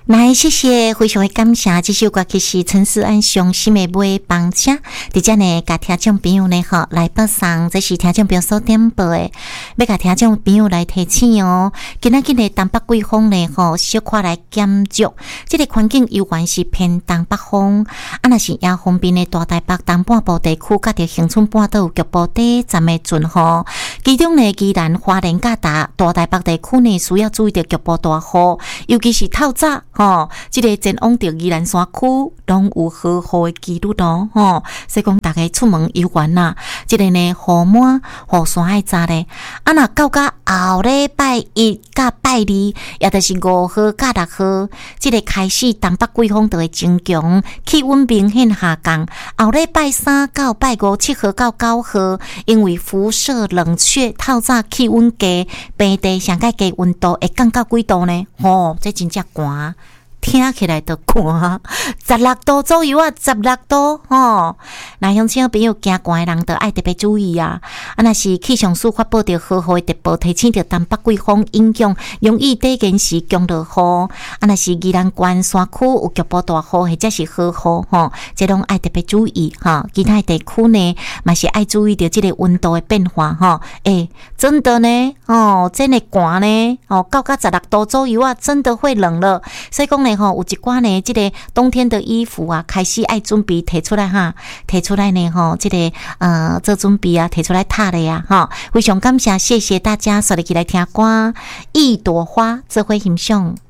来，谢谢，非常的感谢。这首歌曲是陈思安伤心的尾帮车，伫遮呢，甲听众朋友呢来播送，这是听众朋友所点播的，要甲听众朋友来提醒哦。今仔日的东北季风呢小可来减弱，这个环境有原是偏东北风，若是也方便的大台北东半部地区，甲着恒春半岛有局部短暂的阵雨，其中呢，宜兰花莲甲大台北地区呢，需要注意到局部大雨，尤其是透早。这个前往到宜兰山区拢有豪雨的几率咯，所以讲大家出门游玩啦，这个呢雨满雨伞爱扎咧，若到后礼拜一甲拜二，也就是5号甲6号，这个开始东北季风就会增强，气温明显下降。后礼拜3到拜5 7号到9号，因为辐射冷却，透早气温低，平地上界低温度会降到几度呢？这真正寒。听起来都寒，16度左右啊，16度那乡亲朋友惊寒的人，就爱特别注意啊！若是气象署发布着豪雨的特报，提醒着东北季风影响，容易短延时强落雨。若是宜兰关山区有局部大雨或者是豪雨这拢爱特别注意其他地区呢，嘛是爱注意着这个温度的变化真的呢真的寒呢到16度左右啊，真的会冷了。所以讲呢有一寡呢，这个冬天的衣服啊，开始爱准备提出来提出来呢这个做准备啊，提出来踏的呀非常感谢，谢谢大家，所以起来听歌《一朵花》，智慧欣赏。